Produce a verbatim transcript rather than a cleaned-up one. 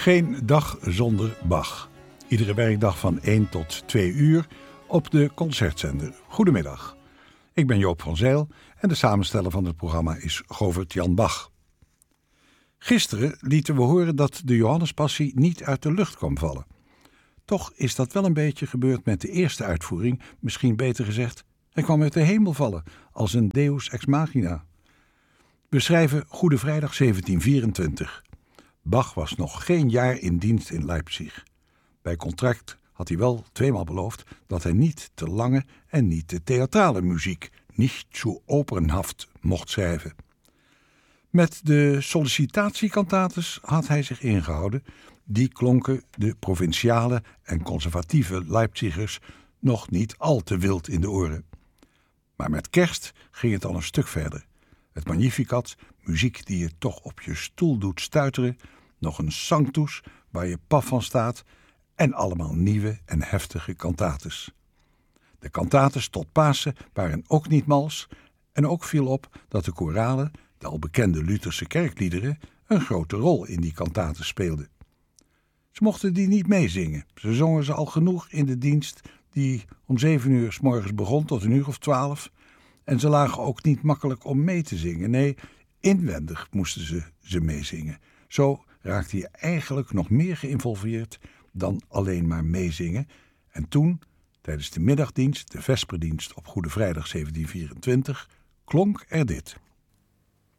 Geen dag zonder Bach. Iedere werkdag van één tot twee uur op de Concertzender. Goedemiddag. Ik ben Joop van Zijl en de samensteller van het programma is Govert Jan Bach. Gisteren lieten we horen dat de Johannespassie niet uit de lucht kwam vallen. Toch is dat wel een beetje gebeurd met de eerste uitvoering, misschien beter gezegd, hij kwam uit de hemel vallen als een deus ex machina. We schrijven Goede Vrijdag zeventien vierentwintig. Bach was nog geen jaar in dienst in Leipzig. Bij contract had hij wel tweemaal beloofd dat hij niet te lange en niet te theatrale muziek, niet zu opernhaft, mocht schrijven. Met de sollicitatiekantates had hij zich ingehouden. Die klonken de provinciale en conservatieve Leipzigers nog niet al te wild in de oren. Maar met kerst ging het al een stuk verder. Het Magnificat, muziek die je toch op je stoel doet stuiteren, nog een Sanctus waar je paf van staat en allemaal nieuwe en heftige kantates. De kantates tot Pasen waren ook niet mals en ook viel op dat de koralen, de al bekende Lutherse kerkliederen, een grote rol in die kantates speelden. Ze mochten die niet meezingen. Ze zongen ze al genoeg in de dienst die om zeven uur 's morgens begon tot een uur of twaalf. En ze lagen ook niet makkelijk om mee te zingen. Nee, inwendig moesten ze ze meezingen. Zo raakte je eigenlijk nog meer geïnvolveerd dan alleen maar meezingen. En toen, tijdens de middagdienst, de vesperdienst op Goede Vrijdag zeventien vierentwintig, klonk er dit.